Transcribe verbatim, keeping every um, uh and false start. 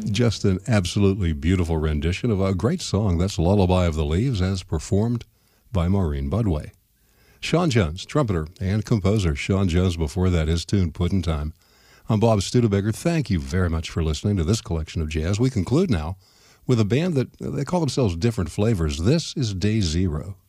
Just an absolutely beautiful rendition of a great song. That's Lullaby of the Leaves, as performed by Maureen Budway. Sean Jones, trumpeter and composer. Sean Jones before that, his tune, Puddin' Time. I'm Bob Studebaker. Thank you very much for listening to this collection of jazz. We conclude now with a band that they call themselves Different Flavors. This is Day Zero.